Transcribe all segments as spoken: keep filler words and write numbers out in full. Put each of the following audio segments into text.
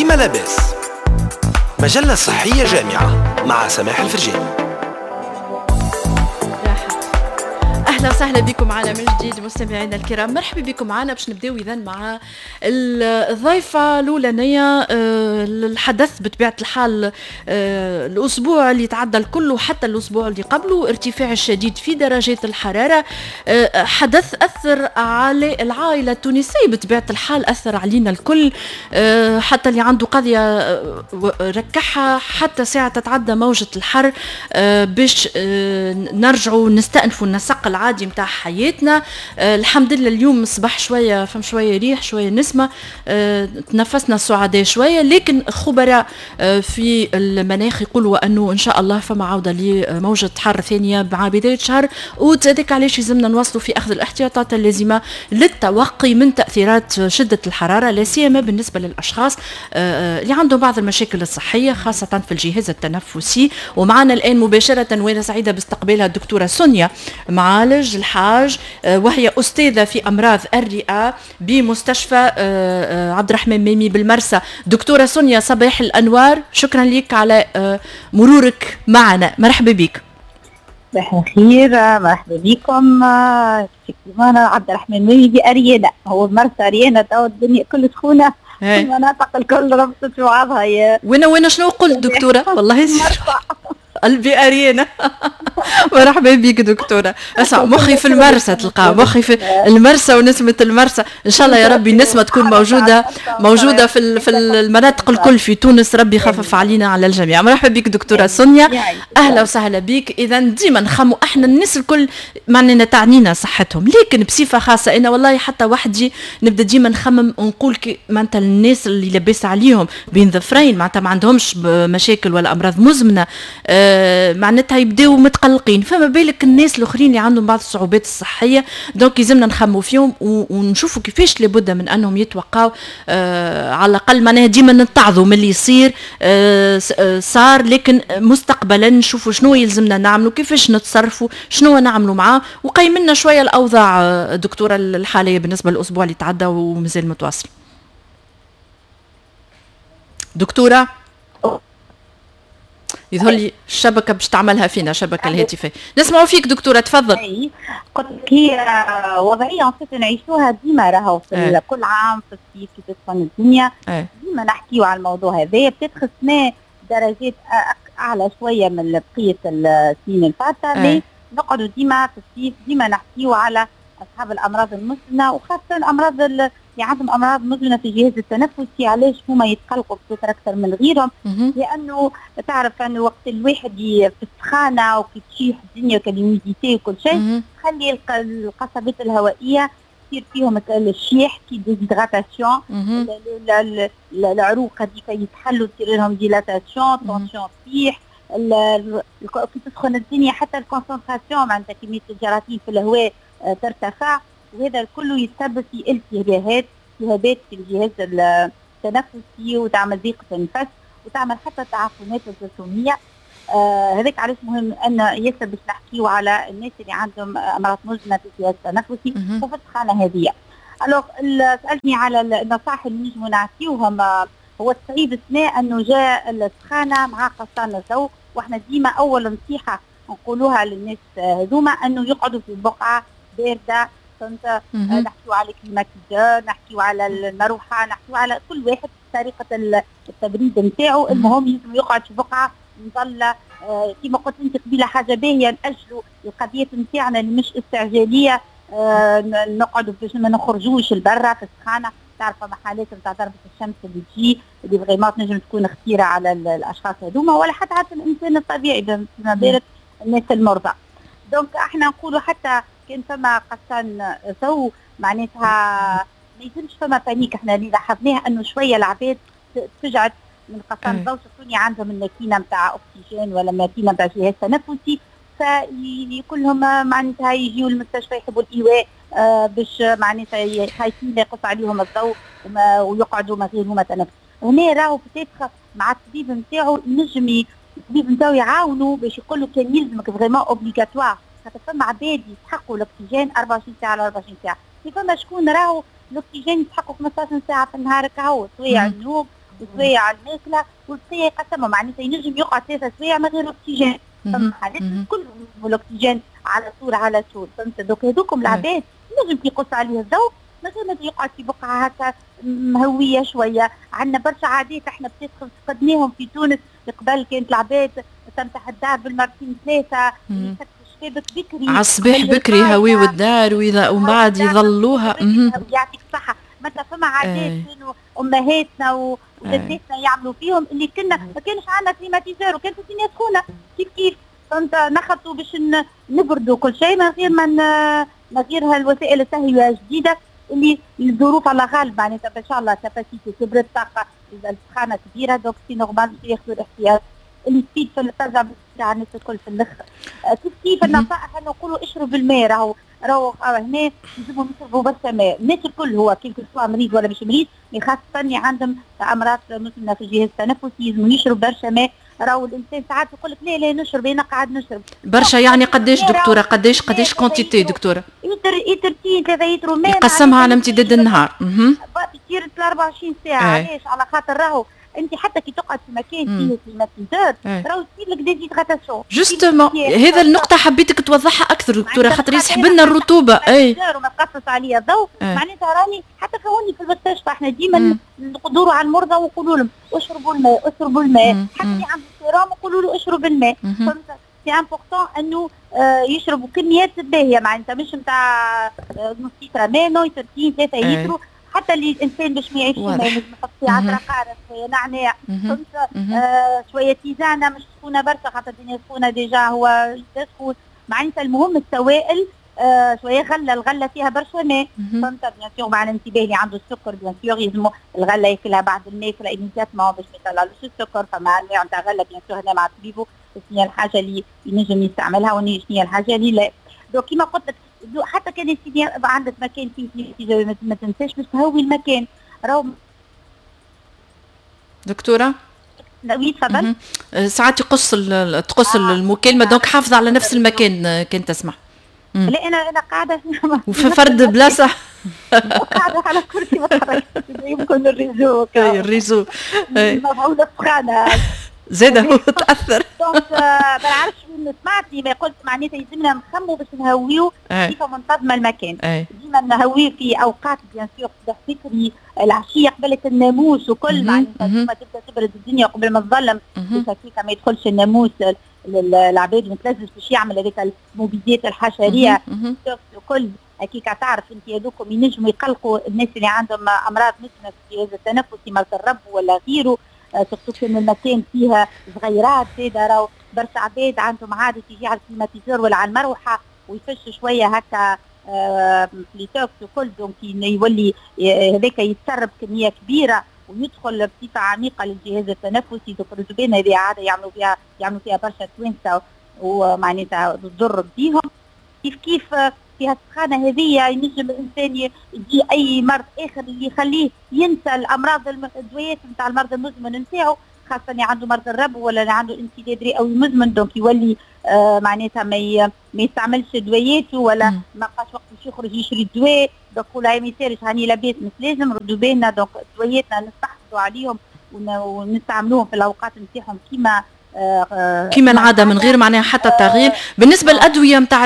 ديما لاباس، مجلة صحية جامعة مع سماح الفرجاني. اهلا وسهلا بكم معنا من جديد مستمعينا الكرام، مرحبا بكم معنا. باش نبداو اذا مع الضيفه الاولانيه. الحدث بطبيعه الحال الاسبوع اللي تعدى الكل وحتى الاسبوع اللي قبله ارتفاع الشديد في درجات الحراره، حدث اثر على العائله التونسيه بطبيعه الحال، اثر علينا الكل، حتى اللي عنده قضيه ركحها حتى ساعه تتعدى موجه الحر باش نرجعوا نستأنفوا النسق العادي متاع حياتنا. آه الحمد لله اليوم صباح شويه فم شويه ريح شويه نسمه، آه تنفسنا السعداء شويه، لكن خبراء آه في المناخ يقولوا انه ان شاء الله فما عوده لموجه حر ثانيه مع بدايه شهر اوت. هذاك علاش لازمنا نواصلوا في اخذ الاحتياطات اللازمه للتوقي من تاثيرات شده الحراره، لا سيما بالنسبه للاشخاص آه اللي عندهم بعض المشاكل الصحيه خاصه في الجهاز التنفسي. ومعنا الان مباشره وانا سعيده باستقبالها الدكتوره سونيا معالج الحاج، وهي أستاذة في أمراض الرئة بمستشفى عبد الرحمن ميمي بالمرسى. دكتورة سونيا صباح الأنوار، شكرا لك على مرورك معنا، مرحبا بك. صباح الخير، مرحبا بكم. أنا عبد الرحمن ميمي بأريانا، هو مرسى أريانا، تو الدنيا كل سخونة، المناطق الكل ربطت في بعضها. يا وين وين شنو قلت دكتورة؟ والله قلبي أرينا. مرحبا بك دكتورة. اسمع مخي في المرسى، تلقى مخي في المرسى ونسمة المرسى. ان شاء الله يا ربي النسمة تكون موجودة موجودة في في المناطق الكل في تونس، ربي يخفف علينا على الجميع. مرحبا بك دكتورة سونيا، اهلا وسهلا بك. اذا ديما نخمو احنا الناس الكل معنانا تعنينا صحتهم، لكن بصفة خاصة انا والله حتى وحدي نبدا ديما نخمم ونقول كي معناتها الناس اللي لاباس عليهم بين ظفرين معناتها ما عندهمش مشاكل ولا امراض مزمنة، آه معناتها يبداو متقلقين، فما بالك الناس الاخرين اللي عندهم بعض الصعوبات الصحيه. دونك يلزمنا نخمو فيهم ونشوفوا كيفاش لابد من انهم يتوقعوا، آه على الاقل معناها ديما نتعظوا من اللي يصير آه صار، لكن مستقبلا نشوفوا شنو يلزمنا نعملوا، كيفاش نتصرفوا، شنو نعملوا معاه. وقيمنا شويه الاوضاع دكتوره الحاليه بالنسبه للاسبوع اللي تعدى ومازال متواصل. دكتوره يظهر لي الشبكه باش تعملها فينا، شبكه الهاتفيه. نسمعوا فيك دكتوره، تفضل. قلت لك هي وضعيه عفت نعيشوها ديما، راهو في أه. كل عام في الصيف كي تسخن الدنيا أه. ديما نحكيو على الموضوع هذا، بتتخسنا درجات اعلى شويه من بقيه السنين الفاتة، أه. نقعدوا ديما في الصيف ديما نحكيو على اصحاب الامراض المزمنه، وخاصه الامراض اللي عندهم امراض مزمنه في الجهاز التنفسي. علاش هما يتقلقوا بكثر اكثر من غيرهم؟ لانه تعرف انه وقت الواحد في السخانه وكي تشيح الدنيا كاليميديتي وكل شيء تخلي القصبات الهوائيه يصير فيهم الشيح كي ديزيدغاتاسيون، العروق هذيك يتحلوا تصير لهم ديلاتاسيون، تونسيون تطيح، كي تسخن الدنيا حتى الكونسنتراسيون معناتها كميه الجراثيم في الهواء ترتفع، وهذا كله يسبب في التهابات التهابات في الجهاز التنفسي وتعمل ضيق النفس وتعمل حتى تعفنات الجسميه. آه هذاك علاش مهم ان ياسر باش نحكيو على الناس اللي عندهم امراض مزمنه في الجهاز التنفسي وفي السخانه هذه. الوغ سالتني على النصائح اللي نجموا نعطيوهم. هو الصعيب السنة انه جاء السخانه مع قصان الضوء، واحنا ديما اول نصيحه نقولوها للناس هذوما انه يقعدوا في بقعه بارده، فهمت؟ نحكيو على الكليماتيزور، نحكيو على المروحه، نحكيو على كل واحد طريقه التبريد نتاعو. المهم لازم يقعد في بقعه مظله. آه كما قلت انت قبيله حاجه باهيه ناجلوا القضيات نتاعنا اللي مش استعجاليه، آه نقعدوا باش ما نخرجوش لبرا في السخانه. تعرف محلات نتاع ضربه الشمس اللي تجي اللي فغيمون تنجم تكون خطيره على الاشخاص هذوما، ولا حتى حتى الانسان الطبيعي بما بالك الناس المرضى. دونك احنا نقولوا حتى كان فما قصان ضوء معناتها ما يلزمش فما بانيك. احنا اللي لاحظناه انه شويه العباد تفجعت من قصان الضوء، شكون عندهم الماكينه نتاع اكسجين ولا ماكينه نتاع جهاز تنفسي، فكلهم معناتها يجيوا المستشفى يحبوا الايواء آه باش معناتها خايفين لا يقص عليهم الضوء ويقعدوا من غير هما تنفس. هنا راهو بتاتخ مع الطبيب نتاعو ينجم الطبيب نتاعو يعاونوا باش يقول له كان يلزمك فريمون اوبليغاتوار، خاطر فما عباد يستحقوا الاكسجين أربعة وعشرين ساعه على أربعة وعشرين ساعه، في فما شكون راهو الاكسجين يستحقوا خمسطاش ساعه في النهار كهو سواء النوم وشويه على الماكله والبقيه يقسمهم، معناتها ينجم يقعد ثلاثة سوايع من غير اكسجين. فما حالات الكل الاكسجين على طول على طول، فهمت؟ دوك هذوكم العباد ينجم كي يقص عليه الضوء من غير ما يقعد في بقعه هكا مهويه شويه. عندنا برشا عادات احنا فقدناهم في تونس. قبل كانت العباد تمسح الدار بالمرتين ثلاثه، يسكر الشبابك بكري على الصباح بكري يهويوا الدار واذا ومن بعد يظلوها. يعطيك الصحه. مثلا فما عادات كانوا امهاتنا وجداتنا يعملوا فيهم اللي كنا ما كانش عندنا كليماتيزور وكانت الدنيا سخونه كيف كيف، فهمت؟ نخطوا باش نبردوا كل شيء من غير ما من غير هالوسائل التهويه الجديده اللي الظروف الله غالب. معناتها ان شاء الله كاباسيتي كبرت طاقه اذا السخانه كبيره دوك سي نورمال ياخذوا الاحتياط اللي تفيد في ترجع على الناس الكل في الاخر. كيف كيف النصائح انه نقولوا اشرب الماء. راهو راهو هنا يجبوا يشربوا برشا ماء، الناس الكل هو كيف سواء مريض ولا مش مريض، خاصه اللي عندهم امراض مثل في الجهاز التنفسي يلزموا يشرب برشا ماء. راهو الانسان ساعات يقول لك لا لا نشرب انا قاعد نشرب برشا. يعني قداش دكتوره قداش قداش كونتيتي دكتوره؟ يتر يترتين ثلاثة لتر ماء يقسمها على امتداد النهار. اها تصير أربعة وعشرين ساعه. علاش؟ على خاطر راهو انت حتى كي تقعد في مكان فيه كليماتيزور راهو تصير لك ديزيدغاتاسيون. جوستومون هذا النقطه حبيتك توضحها اكثر دكتوره خاطر يسحب لنا الرطوبه. اي وما تقصص عليا الضوء. معناتها راني حتى كوني في المستشفى احنا ديما ندوروا على المرضى ونقولوا لهم اشربوا الماء اشربوا الماء. حتى اللي عنده سيرام نقولوا له اشرب الماء. فهمت؟ سي امبورطون انه يشربوا كميات باهيه، معناتها مش نتاع نص لتر ماء نو يترتين ثلاثة يترو. حتى اللي الانسان باش ما يعيش ما ينجم يحط فيه عشرة قارص شويه نعناع، فهمت؟ آه شويه تيزانه مش سخونه برشا خاطر الدنيا سخونه ديجا هو سخون. معناتها المهم السوائل آه شويه غله، الغله فيها برشا ماء، فهمت؟ بيان سور مع الانتباه اللي عنده السكر بيان سور يلزمو الغله ياكلها بعد الماكله ايميدياتمون باش ما يطلعلوش السكر. فما النوع نتاع غله بيان سور هنا مع طبيبه شنو هي الحاجه اللي ينجم يستعملها وشنو هي الحاجه اللي لا. دونك كيما قلت لك حتى كان يصير عندك مكان فيه ما تنساش باش تهوي المكان. راهو دكتوره وي تفضل. ساعات يقص تقص آه. المكالمه دونك حافظ على نفس المكان كان تسمع. مم. لا انا انا قاعده وفي فرد بلاصه قاعده على كرسي ما تحركش يمكن الريزو الريزو مفعوله سخانه زاد هو تاثر. دونك ما نعرفش وين سمعتني ما قلت معناتها يلزمنا نخمو باش نهويو كيف منتظمه المكان. ديما نهويه في اوقات بيان سور صباح فكري العشيه قبل الناموس وكل معناتها ما تبدا تبرد الدنيا قبل ما تظلم هكاك ما يدخلش الناموس العباد متلزز باش يعمل هذيك المبيدات الحشريه وكل هكاك. تعرف انت هذوكم ينجموا يقلقوا الناس اللي عندهم امراض مثل الجهاز التنفسي مرض الرب ولا غيره. سورتو كان المكان فيها صغيرات زاده راهو برشا عباد عندهم عاده يجي على الكليماتيزور ولا على المروحه ويفش شويه هكا فليتوكس وكل. دونك يولي هذاك يتسرب كميه كبيره ويدخل بصفه عميقه للجهاز التنفسي. دوك الرزبان هذه عاده يعملوا فيها يعملوا فيها برشا توانسه ومعناتها تضر بيهم. كيف كيف في هالسخانه هذه ينجم الانسان يجي اي مرض اخر اللي يخليه ينسى الامراض الادويات نتاع المرض المزمن نتاعو، خاصه اللي عنده مرض الربو ولا اللي عنده انسداد رئوي مزمن. دونك يولي آه معناتها ما ما يستعملش ادوياته ولا ما بقاش وقت باش يخرج يشري الدواء. دونك ولا ما يسالش هاني لاباس مش لازم ردوا بالنا. دونك ادوياتنا نستحفظوا عليهم ونستعملوهم في الاوقات نتاعهم كيما كيما العاده من غير معناها حتى تغيير. بالنسبه للادويه نتاع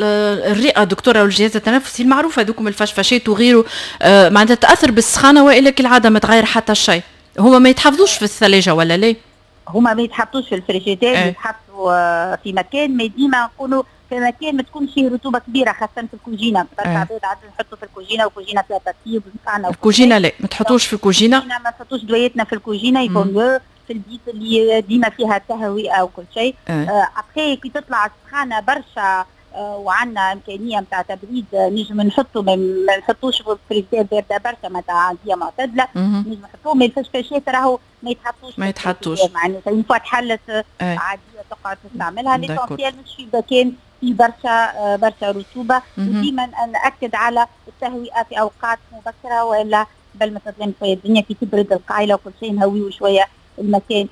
الرئه دكتوره والجهاز التنفسي المعروفه هذوكم الفشفشات وغيره معناتها تاثر بالسخانه والا كالعاده ما تغير حتى شيء؟ هما ما يتحفظوش في الثلاجه ولا لا؟ هما ما يتحطوش في الفريجيدير اه. يتحطوا في مكان ما ديما نقولوا في مكان ما تكونش فيه رطوبه كبيره خاصه في الكوجينه. برشا عباد عاد نحطوا في الكوجينه والكوجينه فيها ترتيب ونقعنا. الكوجينه لا ما تحطوش في الكوجينه. ما نحطوش دوياتنا في الكوجينه يكون في البيت اللي ديما فيها تهوية وكل شيء. ابخي كي تطلع السخانه برشا آه وعندنا امكانيه نتاع تبريد نجم نحطوا ما نحطوش في الفريزير بارده برشا معناتها عاديه معتدله نجم نحطوه. ما الفشفاشات راهو ما يتحطوش ما يتحطوش معناتها من فوق تحلت آه. عاديه تقعد تستعملها. ليسونسيال مش في مكان في برشا آه برشا رطوبه. وديما ناكد على التهوئه في اوقات مبكره ولا قبل ما تظلم شويه الدنيا كي تبرد القايله وكل شيء نهويه شويه المكان.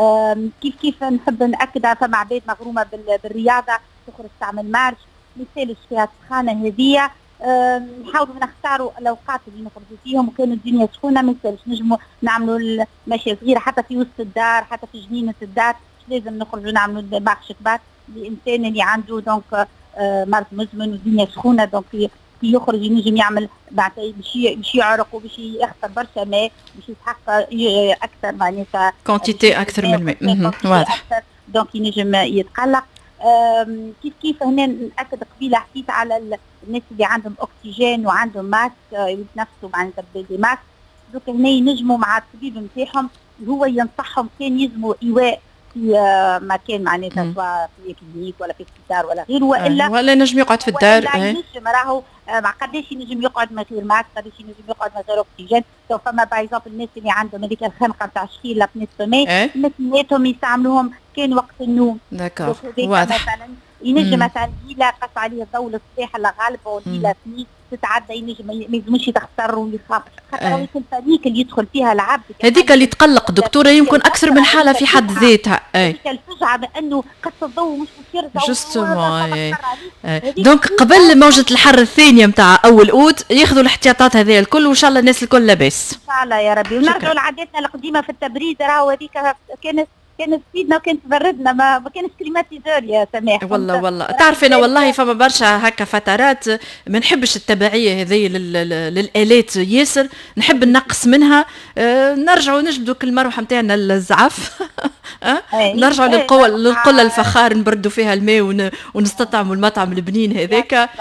كيف كيف نحب ناكد على فما عباد مغرومه بالرياضه تخرج تعمل مارش ما يسالش فيها السخانه هذيا نحاولوا نختاروا الاوقات اللي نخرجوا فيهم، وكانوا الدنيا سخونه ما يسالش نجموا نعملوا مشيه صغيره حتى في وسط الدار، حتى في جنينه الدار، مش لازم نخرجوا نعملوا مارش كبار. الانسان اللي عنده دونك مرض مزمن والدنيا سخونه دونك كي يخرج ينجم يعمل بعد باش باش يعرق وباش يخسر برشا ماء، باش يتحقق اكثر معناتها كونتيتي اكثر من الماء. واضح. دونك ينجم يتقلق. كيف كيف هنا ناكد قبيله حكيت على الناس اللي عندهم اكسجين وعندهم ماسك يتنفسوا معناتها بدي ماسك، دوك هنا ينجموا مع الطبيب نتاعهم هو ينصحهم كان يلزموا ايواء في مكان معناتها سواء في كلينيك ولا في سبيطار ولا غيره، والا ولا ينجم يقعد في الدار. ولا ينجم راهو مع قداش ينجم يقعد من غير ماسك، قداش ينجم يقعد من غير اكسجين. تو فما باغ اكزومبل الناس اللي عندهم هذيك الخنقه نتاع شخير لابنيت سومي مثلاتهم يستعملوهم كان وقت النوم. داكور واضح. مثلا ينجم مثلا ليله قص عليه الضوء الصباح ولا غالبه وليله ثنين تتعدى ينجم ما يلزموش يتخسر ويخاف، خاطر هذيك البانيك اللي يدخل فيها العبد هذيك اللي تقلق دكتوره يمكن اكثر من حاله في حد ذاتها. هذيك الفجعه بانه قص الضوء مش باش يرجع جوستومون. دونك قبل موجه الحر الثانيه نتاع اول اوت ياخذوا الاحتياطات هذه الكل، وان شاء الله الناس الكل لاباس ان شاء الله يا ربي. ونرجعوا لعاداتنا القديمه في التبريد، راهو هذيك كانت كانت تفيدنا وكانت تبردنا، ما, ما كانش كليماتيزور يا سماح. والله والله تعرف انا والله فما برشا هكا فترات ما نحبش التبعيه هذه للالات ياسر، نحب نقص منها. أه نرجعوا نجبدوا كل مروحه نتاعنا الزعف أه نرجعوا للقوه للقله الفخار نبردوا فيها الماء ونستطعموا المطعم البنين هذاك. أه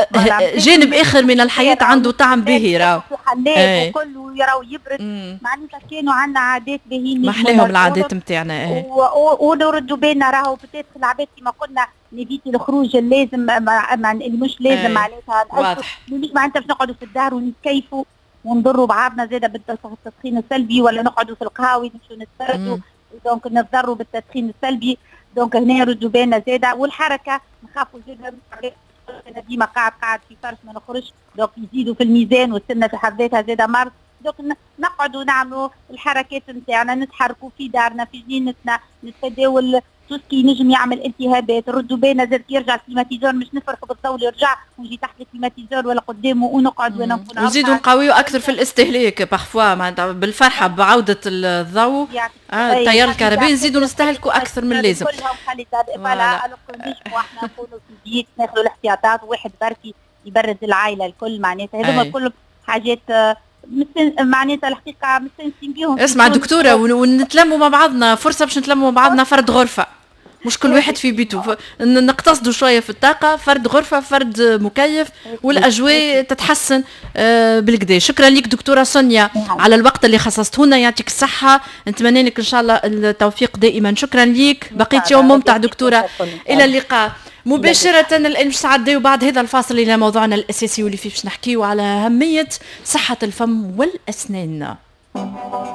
جانب اخر من الحياه عنده طعم باهي راهو وكل ويراو يبرد. معناتها كانوا عندنا عادات باهيين محلاهم العادات نتاعنا. ونردوا بالنا راهو بتات العباد كما قلنا نبيتي الخروج اللازم اللي مش لازم معناتها واضح. معناتها باش نقعدوا في الدار ونتكيفوا ونضروا بعضنا زاده بالتدخين السلبي، ولا نقعدوا في القهاوي نمشوا نتفرجوا دونك نضروا بالتدخين السلبي. دونك هنا يردوا بالنا زاده، والحركه نخافوا زاده انا ديما قاعد قاعد في فرش ما نخرجش، دونك يزيدوا في الميزان والسنه في حد ذاتها زاده مرض. دونك نقعدوا نعملوا الحركات نتاعنا، نتحركوا في دارنا في جنينتنا، نتفاداو توسكي نجم يعمل التهابات. ردوا بالنا زاد يرجع الكليماتيزور مش نفرق بالضوء يرجع ونجي تحت الكليماتيزور ولا قدامه ونقعد ونكون ونزيدوا نقويوا اكثر في الاستهلاك بارفوا معناتها بالفرحه بعوده الضوء اه التيار الكهربائي نزيدوا نستهلكوا اكثر من اللازم. كلهم خلي فوالا نجموا احنا نكونوا في البيت ناخذوا الاحتياطات، واحد بركي يبرد العائله الكل معناتها هذوما كلهم حاجات معناتها الحقيقه مستانسين بيهم. اسمع دكتوره ونتلموا مع بعضنا، فرصه باش نتلموا مع بعضنا فرد غرفه، مش كل واحد في بيته، نقتصدوا شويه في الطاقه، فرد غرفه فرد مكيف والاجواء تتحسن بالكدا. شكرا لك دكتوره سونيا على الوقت اللي خصصته لنا، يعطيك الصحه، نتمنى لك ان شاء الله التوفيق دائما. شكرا لك، بقيت يوم ممتع دكتوره، الى اللقاء. مباشرة الآن باش نعديو بعد هذا الفاصل إلى موضوعنا الأساسي واللي فيه باش نحكيو على أهمية صحة الفم والأسنان.